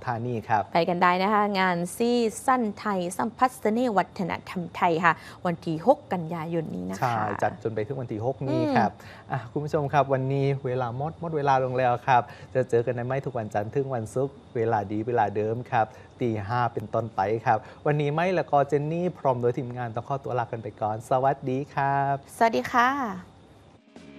ธานีครับไปกันได้นะคะงานซีซั่นไทยสัมพัสเนวัฒนธรรมไทยค่ะวันที่6 กันยายนนี้นะคะใช่จัดจนไปถึงวันที่6นี้ครับคุณผู้ชมครับวันนี้เวลาหมดเวลาลงแล้วครับจะเจอกันในไม่ทุกวันจันทร์ถึงวันศุกร์เวลาดีเวลาเดิมครับตี 5เป็นต้นไปครับวันนี้ไม่และก็เจนนี่พร้อมโดยทีมงานต้องขอตัวลากันไปก่อนสวัสดีครับสวัสดีค่ะ